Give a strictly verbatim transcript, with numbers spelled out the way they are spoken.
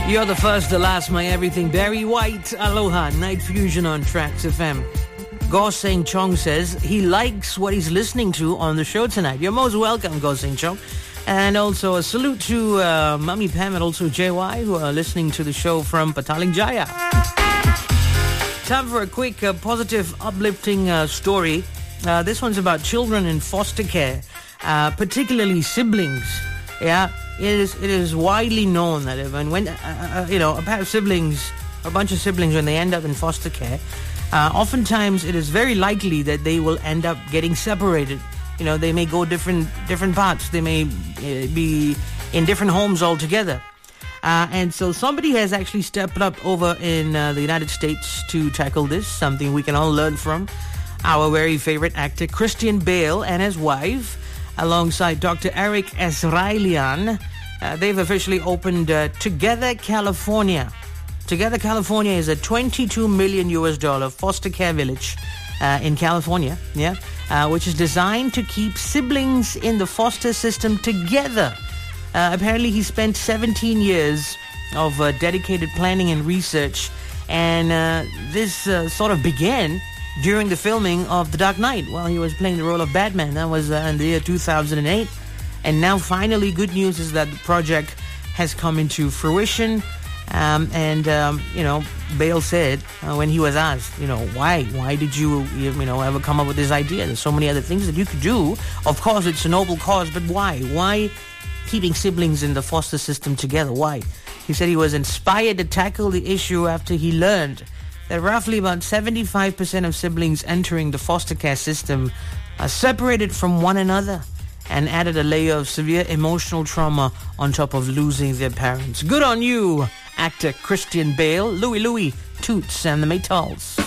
You're the first, the last, my everything. Barry White, Aloha, Night Fusion on Tracks F M. Go Seng Chong says he likes what he's listening to on the show tonight. You're most welcome, Go Seng Chong. And also a salute to uh, Mummy Pam and also J Y, who are listening to the show from Petaling Jaya. Time for a quick, uh, positive, uplifting uh, story. Uh, this one's about children in foster care, uh, particularly siblings. Yeah, it is it is widely known that when, when uh, uh, you know, a pair of siblings, a bunch of siblings, when they end up in foster care, uh, oftentimes it is very likely that they will end up getting separated. You know, they may go different different paths. They may uh, be in different homes altogether. Uh, and so somebody has actually stepped up over in uh, the United States to tackle this, something we can all learn from. Our very favorite actor, Christian Bale, and his wife, alongside Doctor Eric Ezraelian, uh, they've officially opened uh, Together California. Together California is a twenty-two million U S dollar foster care village uh, in California, yeah, uh, which is designed to keep siblings in the foster system together. Uh, apparently, he spent seventeen years of uh, dedicated planning and research, and uh, this uh, sort of began during the filming of The Dark Knight while he was playing the role of Batman. That was uh, in the year two thousand eight. And now finally, good news is that the project has come into fruition. Um, and, um, you know, Bale said uh, when he was asked, you know, why? Why did you, you know, ever come up with this idea? There's so many other things that you could do. Of course, it's a noble cause, but why? Why keeping siblings in the foster system together? Why? He said he was inspired to tackle the issue after he learned that roughly about seventy-five percent of siblings entering the foster care system are separated from one another, and added a layer of severe emotional trauma on top of losing their parents. Good on you, actor Christian Bale. Louie Louie, Toots and the Maytals.